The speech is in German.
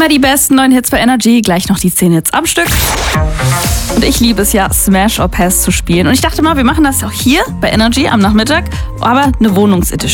immer die besten neuen Hits bei Energy, gleich noch die 10 Hits am Stück. Und ich liebe es ja, Smash or Pass zu spielen. Und ich dachte mal, wir machen das auch hier bei Energy am Nachmittag, aber eine Wohnungsedition.